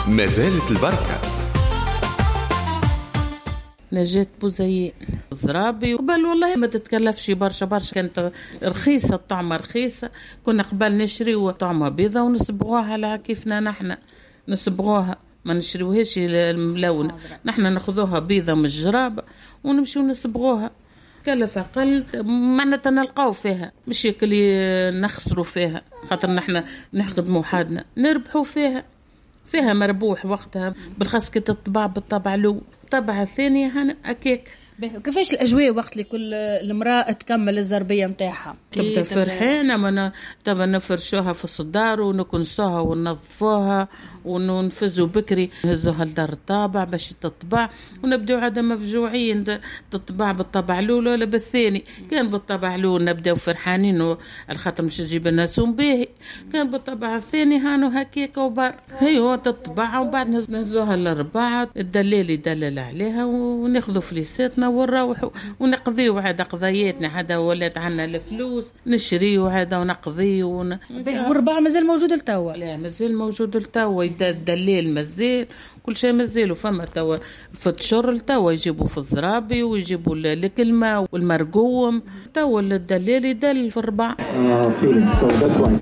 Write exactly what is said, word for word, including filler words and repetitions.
ما زالت البركة. نجاة بوزيين زرابي قبل والله ما تتكلفش برشا برشا، كانت رخيصة الطعمة رخيصة، كنا قبل نشري وطعمة بيضة ونصبغوها على كيفنا نحن نصبغوها، ما نشريوهاش الملونة، نحن ناخذوها بيضة من الجرابة ونمشي ونصبغوها، كلف أقل معناتها نلقاو فيها، مش يكلي نخسروا فيها، خاطر نحن نخدموا حالنا نربحوا فيها، فيها مربوح وقتها، بالخاص كي تطبع بالطبع له الطبعة الثانية هنا أكيك. كيفاش الأجواء وقت اللي كل المرأة تكمل الزربية متاعها؟ تبدأ فرحانة، ما تبى نفرشوها في الصدار ونكنسوها وننظفوها وننفزوا بكري نهزوها لدار الطابع باش تطبع، ونبدأ عادة مفجوعين تطبع بالطبع الأول ولا بالثاني، كان بالطبع الأول نبدأ فرحانين الخاطر مش تجيب لنا سوم باهي، كان بالطبع الثاني هانو هكيك وبار هي هو تطبع، وبعد نهزوها للرباعة الدليل يدلل عليها وناخذوا فليساتنا ونروحوا ونقضيوا هذا قضياتنا، هذا ولات عنا الفلوس نشريوا هذا ونقضي ون... والرباع مازال موجود لتوا؟ لا مازال موجود لتوا، الدليل مازال كل شيء مازال، وفما توا في الشر لتوا يجيبوا في الزرابي ويجيبوا الكلمة والمرقوم، توا الدليل يدل في الرباع.